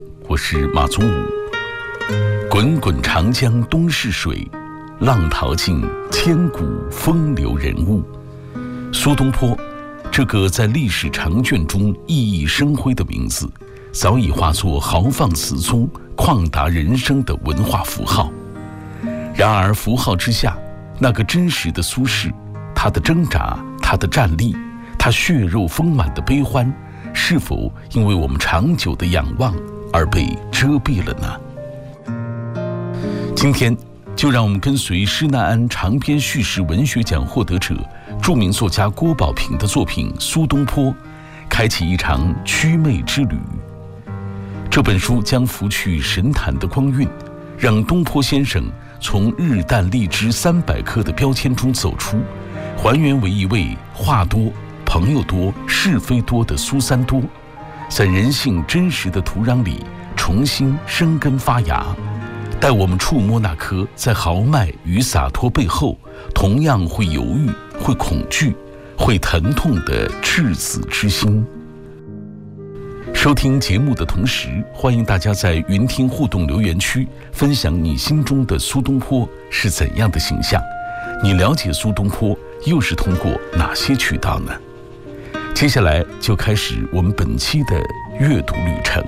我是马宗武。滚滚长江东逝水，浪淘尽千古风流人物。苏东坡，这个在历史长卷中熠熠生辉的名字，早已化作豪放词宗、旷达人生的文化符号。然而符号之下，那个真实的苏轼，他的挣扎，他的战栗，他血肉丰满的悲欢，是否因为我们长久的仰望而被遮蔽了呢？今天就让我们跟随施耐庵长篇叙事文学奖获得者、著名作家郭保平的作品《苏东坡》，开启一场祛魅之旅。这本书将拂去神坛的光晕，让东坡先生从日啖荔枝300颗的标签中走出，还原为一位话多、朋友多、是非多的苏三多，在人性真实的土壤里重新生根发芽，带我们触摸那颗在豪迈与洒脱背后同样会犹豫、会恐惧、会疼痛的赤子之心。收听节目的同时，欢迎大家在云听互动留言区分享你心中的苏东坡是怎样的形象，你了解苏东坡又是通过哪些渠道呢？接下来就开始我们本期的阅读旅程。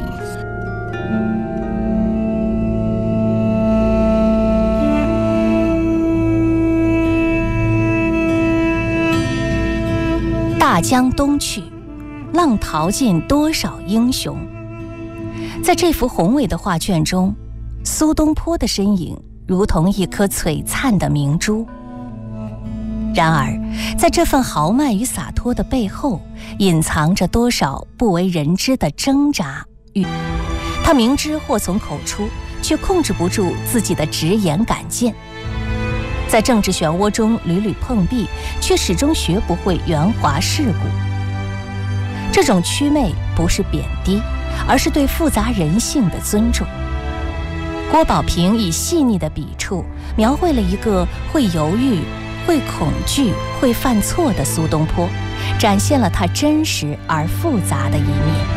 大江东去，浪淘尽多少英雄。在这幅宏伟的画卷中，苏东坡的身影如同一颗璀璨的明珠。然而，在这份豪迈与洒脱的背后，隐藏着多少不为人知的挣扎与他明知祸从口出，却控制不住自己的直言敢谏。在政治漩涡中屡屡碰壁，却始终学不会圆滑世故。这种祛魅不是贬低，而是对复杂人性的尊重。郭保平以细腻的笔触描绘了一个会犹豫、会恐惧、会犯错的苏东坡，展现了他真实而复杂的一面。